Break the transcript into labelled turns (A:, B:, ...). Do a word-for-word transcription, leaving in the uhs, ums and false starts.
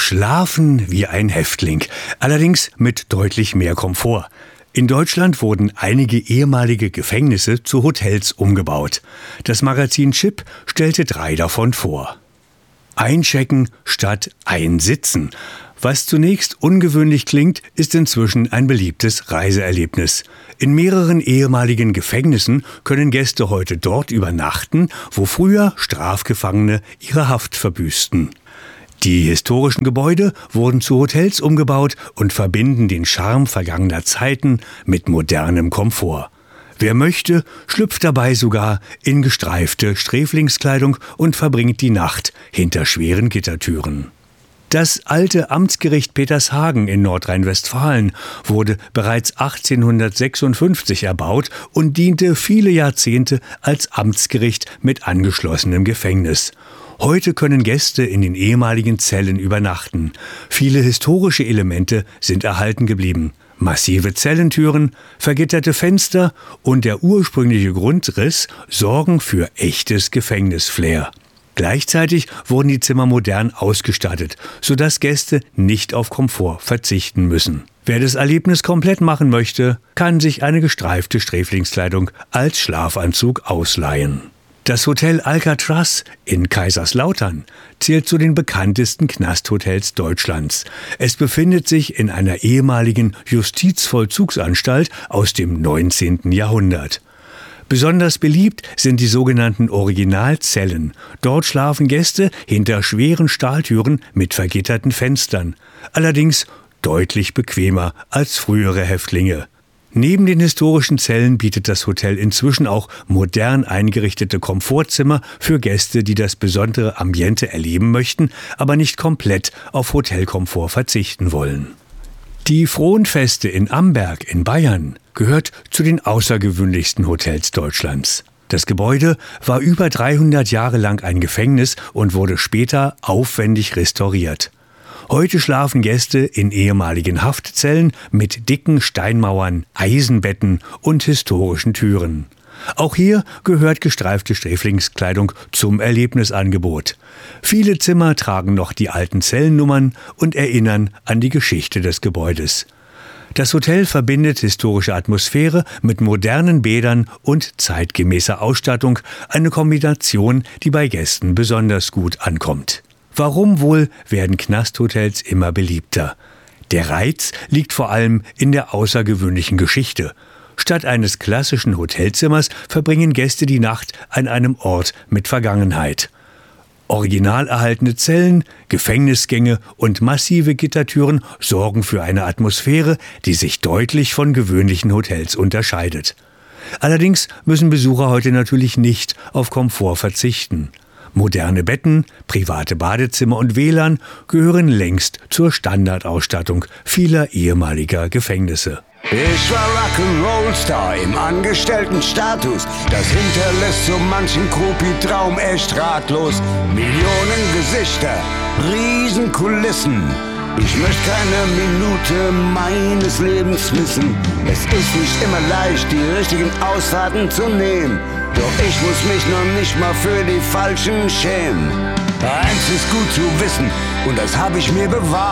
A: Schlafen wie ein Häftling, allerdings mit deutlich mehr Komfort. In Deutschland wurden einige ehemalige Gefängnisse zu Hotels umgebaut. Das Magazin Chip stellte drei davon vor. Einchecken statt einsitzen. Was zunächst ungewöhnlich klingt, ist inzwischen ein beliebtes Reiseerlebnis. In mehreren ehemaligen Gefängnissen können Gäste heute dort übernachten, wo früher Strafgefangene ihre Haft verbüßten. Die historischen Gebäude wurden zu Hotels umgebaut und verbinden den Charme vergangener Zeiten mit modernem Komfort. Wer möchte, schlüpft dabei sogar in gestreifte Sträflingskleidung und verbringt die Nacht hinter schweren Gittertüren. Das alte Amtsgericht Petershagen in Nordrhein-Westfalen wurde bereits achtzehnhundertsechsundfünfzig erbaut und diente viele Jahrzehnte als Amtsgericht mit angeschlossenem Gefängnis. Heute können Gäste in den ehemaligen Zellen übernachten. Viele historische Elemente sind erhalten geblieben. Massive Zellentüren, vergitterte Fenster und der ursprüngliche Grundriss sorgen für echtes Gefängnisflair. Gleichzeitig wurden die Zimmer modern ausgestattet, sodass Gäste nicht auf Komfort verzichten müssen. Wer das Erlebnis komplett machen möchte, kann sich eine gestreifte Sträflingskleidung als Schlafanzug ausleihen. Das Hotel Alcatraz in Kaiserslautern zählt zu den bekanntesten Knasthotels Deutschlands. Es befindet sich in einer ehemaligen Justizvollzugsanstalt aus dem neunzehnten Jahrhundert. Besonders beliebt sind die sogenannten Originalzellen. Dort schlafen Gäste hinter schweren Stahltüren mit vergitterten Fenstern. Allerdings deutlich bequemer als frühere Häftlinge. Neben den historischen Zellen bietet das Hotel inzwischen auch modern eingerichtete Komfortzimmer für Gäste, die das besondere Ambiente erleben möchten, aber nicht komplett auf Hotelkomfort verzichten wollen. Die Frohnfeste in Amberg in Bayern gehört zu den außergewöhnlichsten Hotels Deutschlands. Das Gebäude war über dreihundert Jahre lang ein Gefängnis und wurde später aufwendig restauriert. Heute schlafen Gäste in ehemaligen Haftzellen mit dicken Steinmauern, Eisenbetten und historischen Türen. Auch hier gehört gestreifte Sträflingskleidung zum Erlebnisangebot. Viele Zimmer tragen noch die alten Zellennummern und erinnern an die Geschichte des Gebäudes. Das Hotel verbindet historische Atmosphäre mit modernen Bädern und zeitgemäßer Ausstattung, eine Kombination, die bei Gästen besonders gut ankommt. Warum wohl werden Knasthotels immer beliebter? Der Reiz liegt vor allem in der außergewöhnlichen Geschichte. Statt eines klassischen Hotelzimmers verbringen Gäste die Nacht an einem Ort mit Vergangenheit. Original erhaltene Zellen, Gefängnisgänge und massive Gittertüren sorgen für eine Atmosphäre, die sich deutlich von gewöhnlichen Hotels unterscheidet. Allerdings müssen Besucher heute natürlich nicht auf Komfort verzichten. Moderne Betten, private Badezimmer und W L A N gehören längst zur Standardausstattung vieler ehemaliger Gefängnisse.
B: Ich war Rock'n'Roll-Star im Angestelltenstatus. Das hinterlässt so manchen Groupie-Traum echt ratlos. Millionen Gesichter, Riesenkulissen. Ich möchte keine Minute meines Lebens missen. Es ist nicht immer leicht, die richtigen Ausfahrten zu nehmen. Doch ich muss mich noch nicht mal für die Falschen schämen. Eins ist gut zu wissen, und das habe ich mir bewahrt.